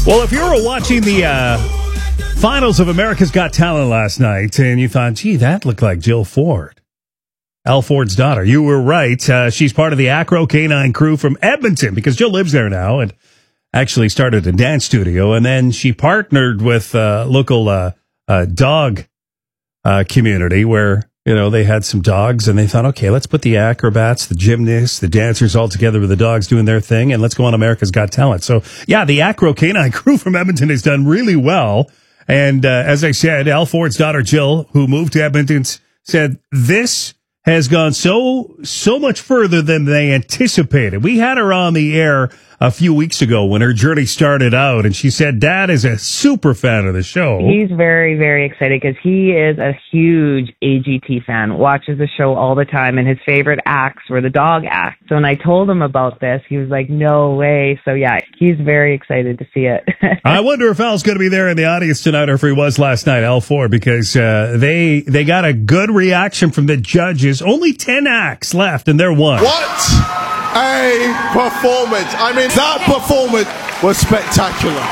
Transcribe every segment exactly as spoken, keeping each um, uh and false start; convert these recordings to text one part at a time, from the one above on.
Well, if you were watching the uh, finals of America's Got Talent last night and you thought, gee, that looked like Jill Ford, Al Ford's daughter, you were right. Uh, she's part of the Acro Canine crew from Edmonton because Jill lives there now and actually started a dance studio. And then she partnered with a uh, local uh, uh, dog uh, community where, you know, they had some dogs and they thought, okay, let's put the acrobats, the gymnasts, the dancers all together with the dogs doing their thing and let's go on America's Got Talent. So, yeah, the Acro Canine crew from Edmonton has done really well. And uh, as I said, Al Ford's daughter, Jill, who moved to Edmonton, said this has gone so, so much further than they anticipated. We had her on the air a few weeks ago when her journey started out, and she said Dad is a super fan of the show. He's very, very excited because he is a huge A G T fan, watches the show all the time, and his favorite acts were the dog acts. So when I told him about this, he was like, no way. So yeah, he's very excited to see it. I wonder if Al's going to be there in the audience tonight or if he was last night, Al Ford, because uh, they they got a good reaction from the judges. Only ten acts left, and they're one. What a performance. I mean, that performance was spectacular.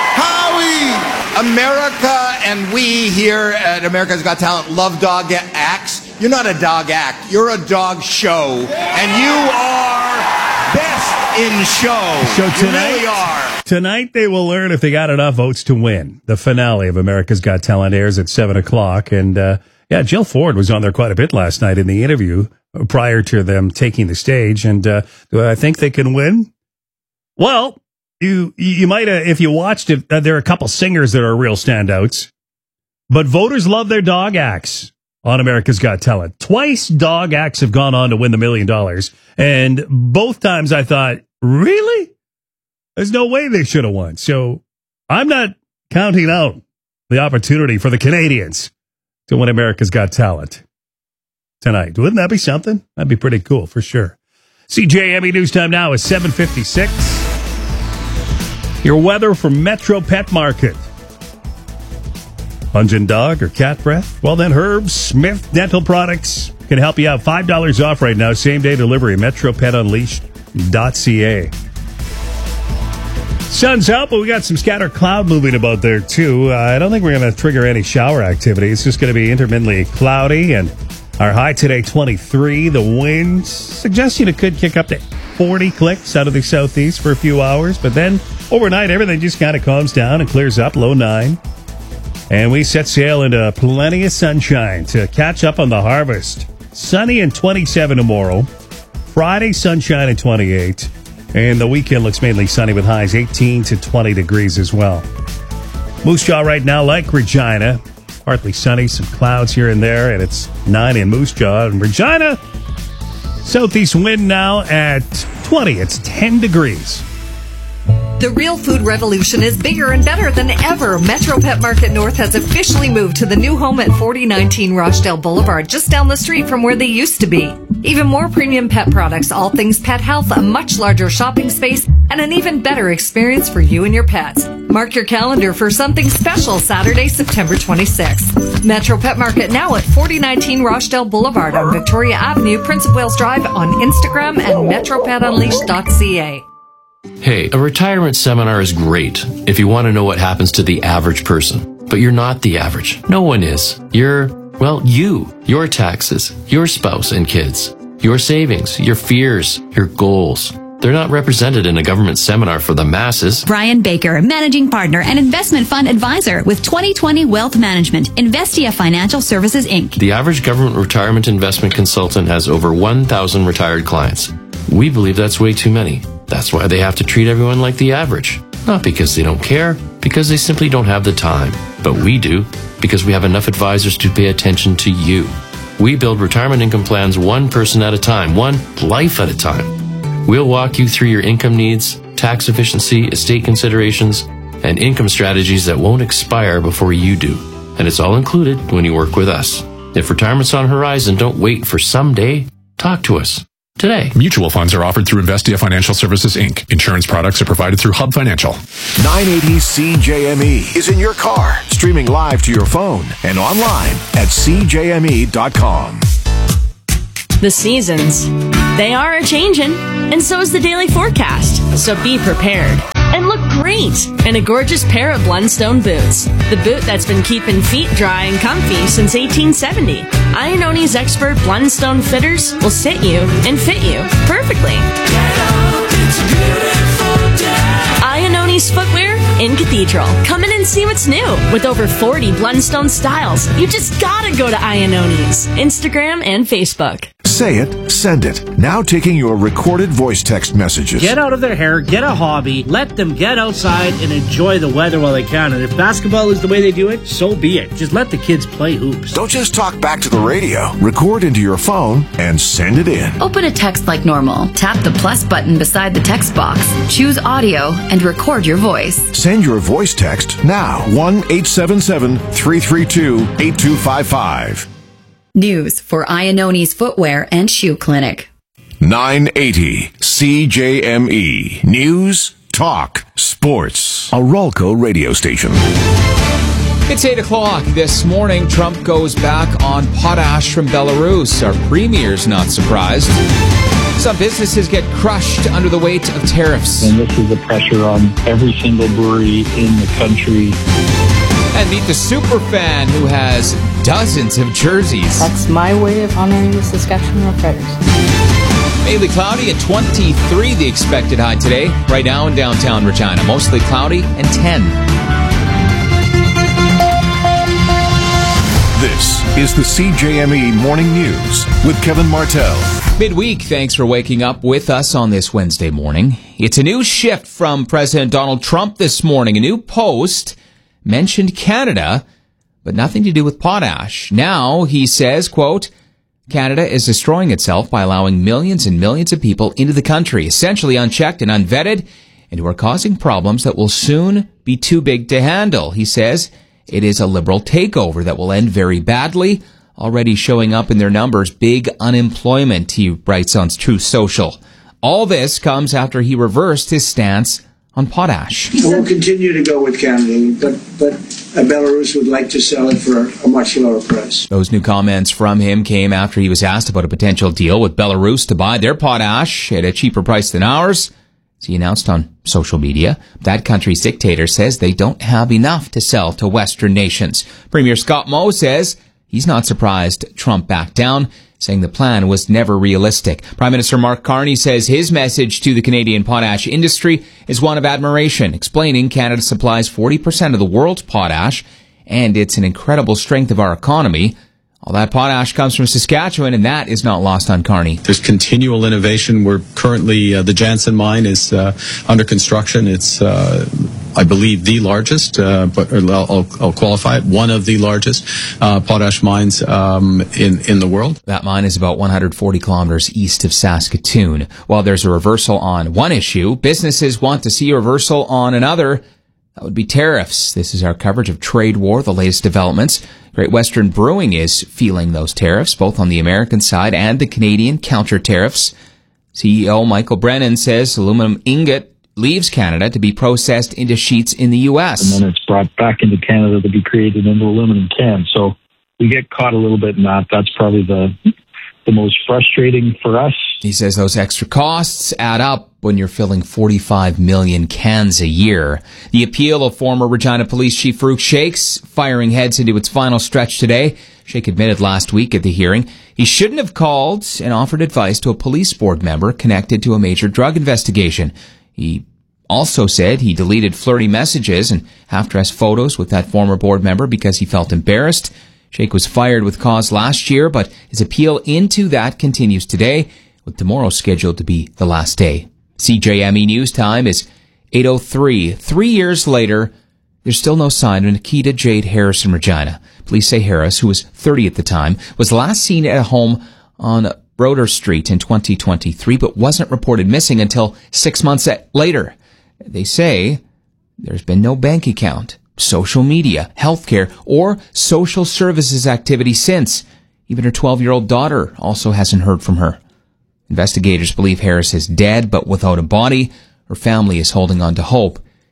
Howie! America and we here at America's Got Talent love dog acts. You're not a dog act. You're a dog show. And you are best in show. So tonight, you really are. Tonight they will learn if they got enough votes to win. The finale of America's Got Talent airs at seven o'clock. And, uh, yeah, Jill Ford was on there quite a bit last night in the interview prior to them taking the stage. And uh, do I think they can win? Well, you you might, uh, if you watched it, uh, there are a couple singers that are real standouts. But voters love their dog acts on America's Got Talent. Twice dog acts have gone on to win the million dollars. And both times I thought, really? There's no way they should have won. So I'm not counting out the opportunity for the Canadians to win America's Got Talent tonight. Wouldn't that be something? That'd be pretty cool for sure. C J M E News Time now is seven fifty-six. Your weather from Metro Pet Market. Pungent dog or cat breath? Well, then Herb Smith Dental Products can help you out. five dollars off right now. Same day delivery. metro pet unleashed dot c a. Sun's out, but we got some scattered cloud moving about there, too. Uh, I don't think we're going to trigger any shower activity. It's just going to be intermittently cloudy, and our high today, twenty-three. The wind suggesting it could kick up to forty clicks out of the southeast for a few hours, but then overnight, everything just kind of calms down and clears up, low nine. And we set sail into plenty of sunshine to catch up on the harvest. Sunny and twenty-seven tomorrow. Friday, sunshine and twenty-eight. And the weekend looks mainly sunny with highs eighteen to twenty degrees as well. Moose Jaw right now, like Regina, partly sunny, some clouds here and there, and it's nine in Moose Jaw. And Regina, southeast wind now at twenty. It's ten degrees. The real food revolution is bigger and better than ever. Metro Pet Market North has officially moved to the new home at forty nineteen Rochdale Boulevard, just down the street from where they used to be. Even more premium pet products, all things pet health, a much larger shopping space, and an even better experience for you and your pets. Mark your calendar for something special Saturday, September twenty-sixth. Metro Pet Market now at forty nineteen Rochdale Boulevard on Victoria Avenue, Prince of Wales Drive, on Instagram and metro pet unleashed dot c a. Hey, a retirement seminar is great if you want to know what happens to the average person. But you're not the average. No one is. You're, well, you. Your taxes, your spouse and kids, your savings, your fears, your goals. They're not represented in a government seminar for the masses. Brian Baker, Managing Partner and Investment Fund Advisor with twenty twenty Wealth Management, Investia Financial Services, Incorporated. The average government retirement investment consultant has over one thousand retired clients. We believe that's way too many. That's why they have to treat everyone like the average. Not because they don't care, because they simply don't have the time. But we do, because we have enough advisors to pay attention to you. We build retirement income plans one person at a time, one life at a time. We'll walk you through your income needs, tax efficiency, estate considerations, and income strategies that won't expire before you do. And it's all included when you work with us. If retirement's on the horizon, don't wait for someday. Talk to us today. Mutual funds are offered through Investia Financial Services, Incorporated. Insurance products are provided through Hub Financial. nine eighty C J M E is in your car, streaming live to your phone and online at c j m e dot com. The seasons, they are a-changin', and so is the daily forecast. So be prepared and look great great. And a gorgeous pair of Blundstone boots. The boot that's been keeping feet dry and comfy since eighteen seventy. Ianoni's expert Blundstone fitters will sit you and fit you perfectly. Ianoni's footwear in Cathedral. Come in and see what's new. With over forty Blundstone styles, you just gotta go to Ianoni's. Instagram and Facebook. Say it, send it. Now taking your recorded voice text messages. Get out of their hair, get a hobby, let them get outside and enjoy the weather while they can. And if basketball is the way they do it, so be it. Just let the kids play hoops. Don't just talk back to the radio. Record into your phone and send it in. Open a text like normal. Tap the plus button beside the text box. Choose audio and record your voice. Send your voice text now. one eight seven seven, three three two, eight two five five. News for Ianoni's Footwear and Shoe Clinic. nine eighty C J M E. News, talk, sports. A Rolco radio station. It's eight o'clock this morning. Trump goes back on potash from Belarus. Our premier's not surprised. Some businesses get crushed under the weight of tariffs. And this is the pressure on every single brewery in the country. And meet the super fan who has dozens of jerseys. That's my way of honoring the Saskatchewan Roughriders. Mainly cloudy at twenty-three, the expected high today. Right now in downtown Regina, mostly cloudy and ten. This is the C J M E Morning News with Kevin Martell. Midweek, thanks for waking up with us on this Wednesday morning. It's a new shift from President Donald Trump this morning. A new post mentioned Canada, but nothing to do with potash. Now he says, quote, Canada is destroying itself by allowing millions and millions of people into the country, essentially unchecked and unvetted, and who are causing problems that will soon be too big to handle. He says it is a liberal takeover that will end very badly, already showing up in their numbers. Big unemployment, he writes on Truth Social. All this comes after he reversed his stance on potash. We'll continue to go with Canada, but but Belarus would like to sell it for a much lower price. Those new comments from him came after he was asked about a potential deal with Belarus to buy their potash at a cheaper price than ours. As he announced on social media, that country's dictator says they don't have enough to sell to Western nations. Premier Scott Moe says he's not surprised Trump backed down, saying the plan was never realistic. Prime Minister Mark Carney says his message to the Canadian potash industry is one of admiration, explaining Canada supplies forty percent of the world's potash, and it's an incredible strength of our economy. All that potash comes from Saskatchewan, and that is not lost on Carney. There's continual innovation. We're currently, uh, the Jansen mine is uh, under construction. It's, uh, I believe, the largest, uh, but I'll, I'll qualify it, one of the largest uh, potash mines um, in, in the world. That mine is about one hundred forty kilometers east of Saskatoon. While there's a reversal on one issue, businesses want to see a reversal on another. That would be tariffs. This is our coverage of trade war, the latest developments. Great Western Brewing is feeling those tariffs, both on the American side and the Canadian counter tariffs. C E O Michael Brennan says aluminum ingot leaves Canada to be processed into sheets in the U S. And then it's brought back into Canada to be created into aluminum cans. So we get caught a little bit in that. That's probably the the most frustrating for us. He says those extra costs add up when you're filling forty-five million cans a year. The appeal of former Regina Police Chief Farouk Sheikh's firing heads into its final stretch today. Sheikh admitted last week at the hearing he shouldn't have called and offered advice to a police board member connected to a major drug investigation. He also said he deleted flirty messages and half-dressed photos with that former board member because he felt embarrassed. Sheikh was fired with cause last year, but his appeal into that continues today, with tomorrow scheduled to be the last day. C J M E News time is eight oh three. Three years later, there's still no sign of Nikita Jade Harris in Regina. Police say Harris, who was thirty at the time, was last seen at a home on Broder Street in twenty twenty-three, but wasn't reported missing until six months later. They say there's been no bank account, social media, healthcare, or social services activity since. Even her twelve-year-old daughter also hasn't heard from her. Investigators believe Harris is dead, but without a body. Her family is holding on to hope.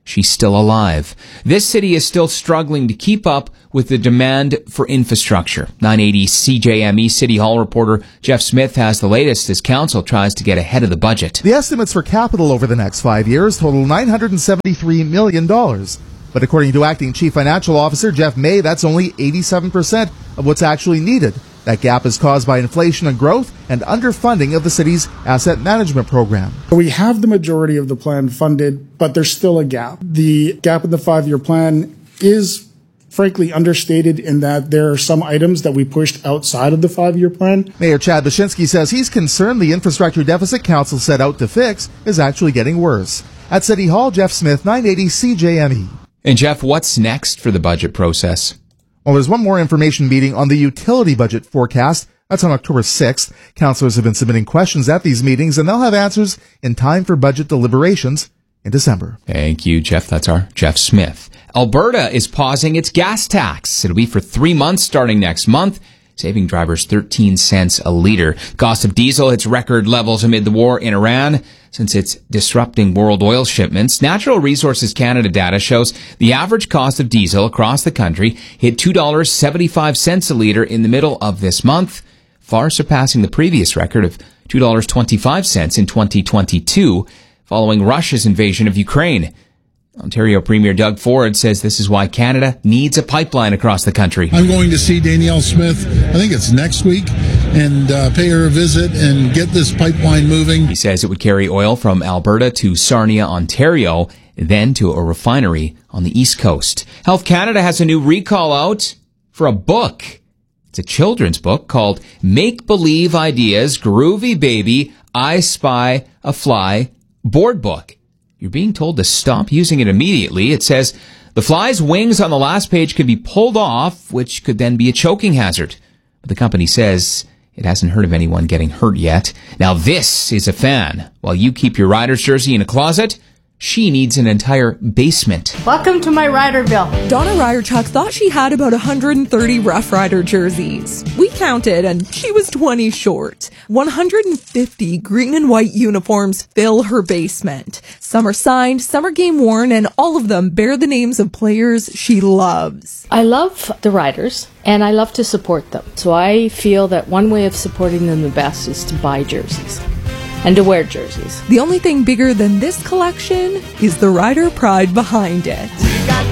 she's still alive. This city is still struggling to keep up with the demand for infrastructure. nine eighty C J M E City Hall reporter Jeff Smith has the latest as council tries to get ahead of the budget. The estimates for capital over the next five years total nine hundred seventy-three million dollars. But according to Acting Chief Financial Officer Jeff May, that's only eighty-seven percent of what's actually needed. That gap is caused by inflation and growth and underfunding of the city's asset management program. We have the majority of the plan funded, but there's still a gap. The gap in the five-year plan is frankly understated in that there are some items that we pushed outside of the five-year plan. Mayor Chad Bashinsky says he's concerned the infrastructure deficit council set out to fix is actually getting worse. At City Hall, Jeff Smith, nine eighty C J M E. And Jeff, what's next for the budget process? Well, there's one more information meeting on the utility budget forecast. That's on October sixth. Councillors have been submitting questions at these meetings, and they'll have answers in time for budget deliberations in December. Thank you, Jeff. That's our Jeff Smith. Alberta is pausing its gas tax. It'll be for three months starting next month, saving drivers thirteen cents a litre. Cost of diesel hits record levels amid the war in Iran, since it's disrupting world oil shipments. Natural Resources Canada data shows the average cost of diesel across the country hit two dollars and seventy-five cents a litre in the middle of this month, far surpassing the previous record of two dollars and twenty-five cents in twenty twenty-two, following Russia's invasion of Ukraine. Ontario Premier Doug Ford says this is why Canada needs a pipeline across the country. I'm going to see Danielle Smith, I think it's next week, and uh, pay her a visit and get this pipeline moving. He says it would carry oil from Alberta to Sarnia, Ontario, then to a refinery on the East Coast. Health Canada has a new recall out for a book. It's a children's book called Make Believe Ideas, Groovy Baby, I Spy a Fly Board Book. You're being told to stop using it immediately. It says the fly's wings on the last page could be pulled off, which could then be a choking hazard. But the company says it hasn't heard of anyone getting hurt yet. Now this is a fan. While you keep your Riders jersey in a closet, she needs an entire basement. Welcome to my Riderville. Donna Ryerchuk thought she had about one hundred thirty Rough Rider jerseys. We counted, and she was twenty short. one hundred fifty green and white uniforms fill her basement. Some are signed, some are game worn, and all of them bear the names of players she loves. I love the Riders, and I love to support them. So I feel that one way of supporting them the best is to buy jerseys. And to wear jerseys. The only thing bigger than this collection is the Rider pride behind it. We got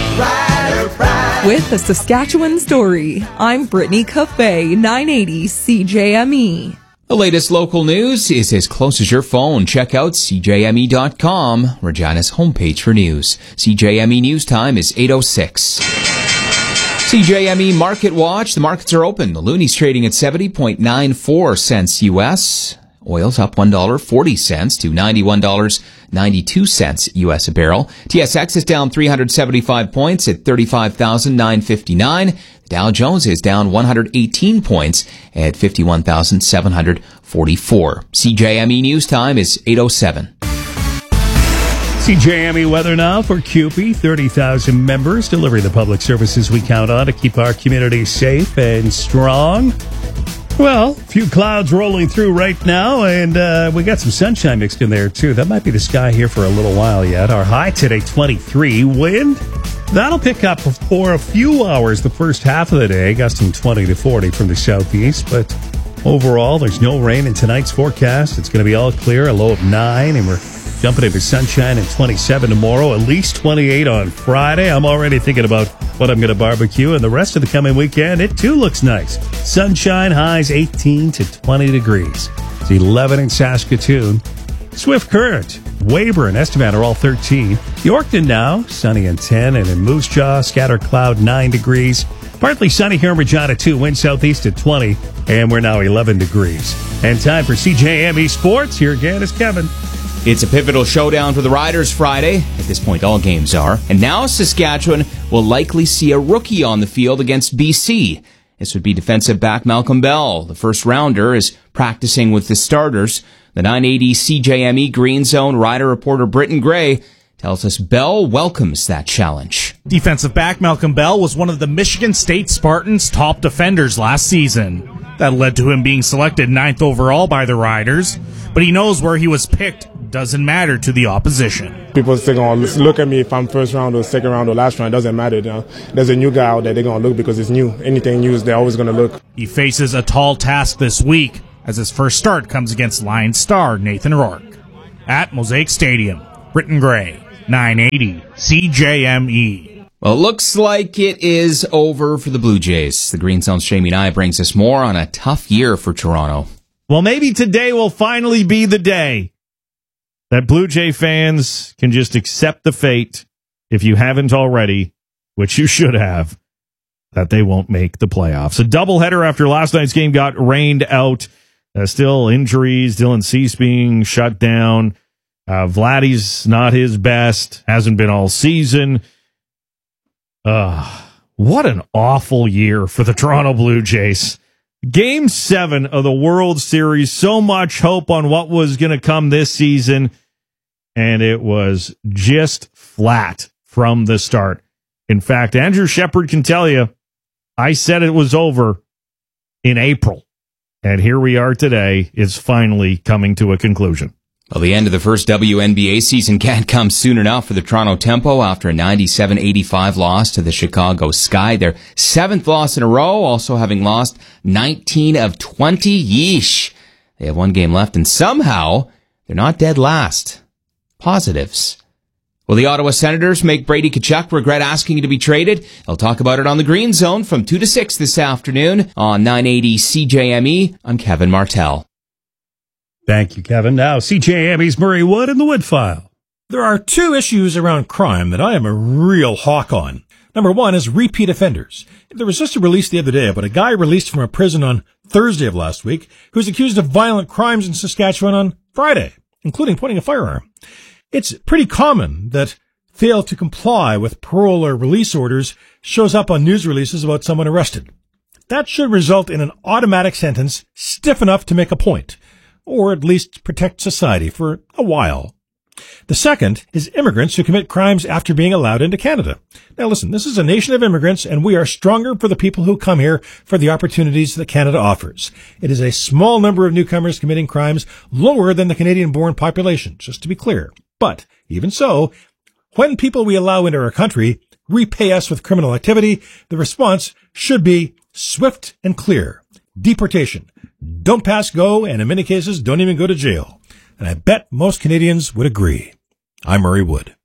that Rider pride. With a Saskatchewan story, I'm Brittany Cafe, nine eighty C J M E. The latest local news is as close as your phone. Check out C J M E dot com, Regina's homepage for news. C J M E News Time is eight oh six. C J M E Market Watch. The markets are open. The Looney's trading at seventy point nine four cents U S. Oil's up one dollar and forty cents to ninety-one dollars and ninety-two cents U S a barrel. T S X is down three hundred seventy-five points at thirty-five thousand nine hundred fifty-nine. The Dow Jones is down one hundred eighteen points at fifty-one thousand seven hundred forty-four. C J M E News Time is eight oh seven. C J M E weather now for C U P E. thirty thousand members delivering the public services we count on to keep our community safe and strong. Well, a few clouds rolling through right now, and uh, we got some sunshine mixed in there, too. That might be the sky here for a little while yet. Our high today, twenty-three. Wind, that'll pick up for a few hours the first half of the day, gusting twenty to forty from the southeast. But overall, there's no rain in tonight's forecast. It's going to be all clear, a low of nine, and we're jumping into sunshine and twenty-seven tomorrow, at least twenty-eight on Friday. I'm already thinking about what I'm going to barbecue, and the rest of the coming weekend, it too looks nice. Sunshine, highs eighteen to twenty degrees. It's eleven in Saskatoon. Swift Current, Weyburn, Estevan are all thirteen. Yorkton now, sunny and ten, and in Moose Jaw, scattered cloud, nine degrees. Partly sunny here in Regina, too. Wind southeast at twenty, and we're now eleven degrees. And time for C J M E Sports. Here again is Kevin. It's a pivotal showdown for the Riders Friday. At this point, all games are. And now Saskatchewan will likely see a rookie on the field against B C. This would be defensive back Malcolm Bell. The first rounder is practicing with the starters. The nine eighty C J M E Green Zone Rider reporter Britton Gray tells us Bell welcomes that challenge. Defensive back Malcolm Bell was one of the Michigan State Spartans' top defenders last season. That led to him being selected ninth overall by the Riders, but he knows where he was picked doesn't matter to the opposition. People still going to look at me if I'm first round or second round or last round. It doesn't matter. You know? There's a new guy out there. They're going to look because it's new. Anything new, they're always going to look. He faces a tall task this week as his first start comes against Lions star Nathan Rourke. At Mosaic Stadium, Britton Gray, nine eighty C J M E. Well, it looks like it is over for the Blue Jays. The Green Zone's Jamie Nye brings us more on a tough year for Toronto. Well, maybe today will finally be the day that Blue Jay fans can just accept the fate, if you haven't already, which you should have, that they won't make the playoffs. A doubleheader after last night's game got rained out. Uh, still injuries, Dylan Cease being shut down. Uh, Vladdy's not his best, hasn't been all season. Uh, what an awful year for the Toronto Blue Jays. Game seven of the World Series, so much hope on what was going to come this season, and it was just flat from the start. In fact, Andrew Shepard can tell you, I said it was over in April, and here we are today. It's finally coming to a conclusion. Well, the end of the first W N B A season can't come soon enough for the Toronto Tempo after a ninety-seven eighty-five loss to the Chicago Sky. Their seventh loss in a row, also having lost nineteen of twenty. Yeesh. They have one game left, and somehow they're not dead last. Positives. Will the Ottawa Senators make Brady Tkachuk regret asking to be traded? I'll talk about it on the Green Zone from two to six this afternoon on nine eighty C J M E. I'm Kevin Martell. Thank you, Kevin. Now, C J M E's Murray Wood in the Wood File. There are two issues around crime that I am a real hawk on. Number one is repeat offenders. There was just a release the other day about a guy released from a prison on Thursday of last week who was accused of violent crimes in Saskatchewan on Friday, including pointing a firearm. It's pretty common that fail to comply with parole or release orders shows up on news releases about someone arrested. That should result in an automatic sentence stiff enough to make a point, or at least protect society for a while. The second is immigrants who commit crimes after being allowed into Canada. Now listen, this is a nation of immigrants, and we are stronger for the people who come here for the opportunities that Canada offers. It is a small number of newcomers committing crimes, lower than the Canadian-born population, just to be clear. But even so, when people we allow into our country repay us with criminal activity, the response should be swift and clear. Deportation. Don't pass go, and in many cases, don't even go to jail. And I bet most Canadians would agree. I'm Murray Wood.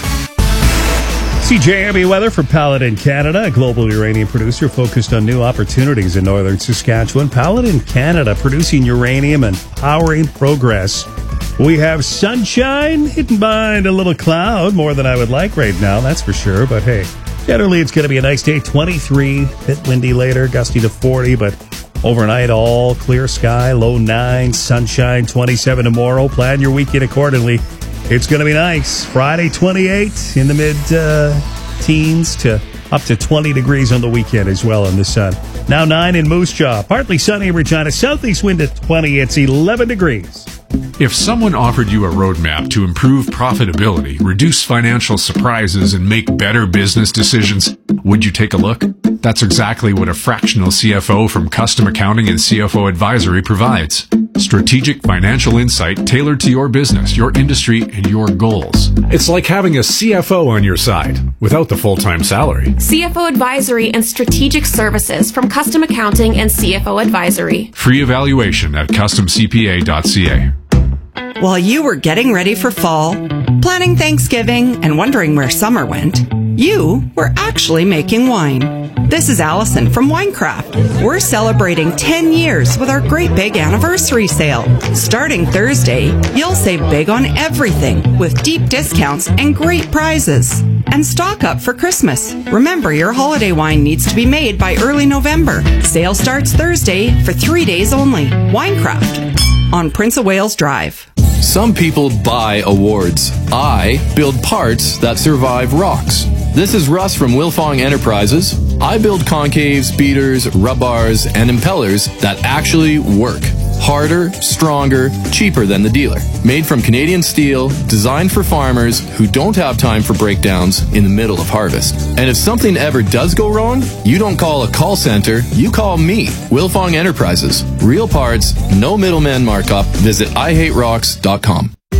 C J M E weather for Paladin Canada, a global uranium producer focused on new opportunities in northern Saskatchewan. Paladin Canada, producing uranium and powering progress. We have sunshine hidden behind a little cloud, more than I would like right now, that's for sure. But hey, generally it's going to be a nice day. twenty-three, bit windy later, gusty to forty, but overnight, all clear sky, low nine, sunshine, twenty-seven tomorrow. Plan your weekend accordingly. It's going to be nice. Friday, twenty-eight in the mid-teens uh, to up to twenty degrees on the weekend as well in the sun. Now nine in Moose Jaw. Partly sunny in Regina. Southeast wind at twenty. It's eleven degrees. If someone offered you a roadmap to improve profitability, reduce financial surprises, and make better business decisions, would you take a look? That's exactly what a fractional C F O from Custom Accounting and C F O Advisory provides. Strategic financial insight tailored to your business, your industry, and your goals. It's like having a C F O on your side without the full-time salary. C F O Advisory and Strategic Services from Custom Accounting and C F O Advisory. Free evaluation at custom c p a dot c a. While you were getting ready for fall, planning Thanksgiving, and wondering where summer went, you were actually making wine. This is Allison from Winecraft. We're celebrating ten years with our great big anniversary sale. Starting Thursday, you'll save big on everything with deep discounts and great prizes. And stock up for Christmas. Remember, your holiday wine needs to be made by early November. Sale starts Thursday for three days only. Winecraft on Prince of Wales Drive. Some people buy awards. I build parts that survive rocks. This is Russ from Wilfong Enterprises. I build concaves, beaters, rub bars, and impellers that actually work. Harder, stronger, cheaper than the dealer. Made from Canadian steel, designed for farmers who don't have time for breakdowns in the middle of harvest. And if something ever does go wrong, you don't call a call center, you call me. Wilfong Enterprises. Real parts, no middleman markup. Visit i hate rocks dot com.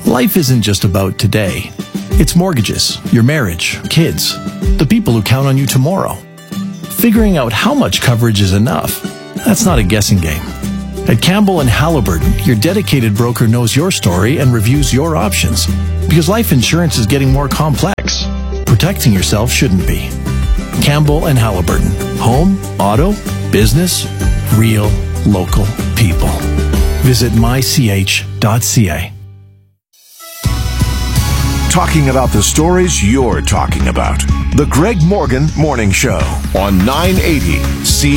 Life isn't just about today. It's mortgages, your marriage, kids, the people who count on you tomorrow. Figuring out how much coverage is enough, that's not a guessing game. At Campbell and Halliburton, your dedicated broker knows your story and reviews your options. Because life insurance is getting more complex. Protecting yourself shouldn't be. Campbell and Halliburton. Home, auto, business, real, local people. Visit my c h dot c a. Talking about the stories you're talking about. The Greg Morgan Morning Show on nine eighty C